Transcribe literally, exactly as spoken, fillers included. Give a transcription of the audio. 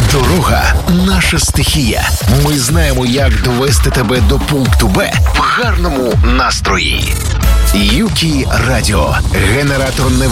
Дорога – наша стихія. Ми знаємо, як довести тебе до пункту Б в гарному настрої. Юкі Радіо. Генератор не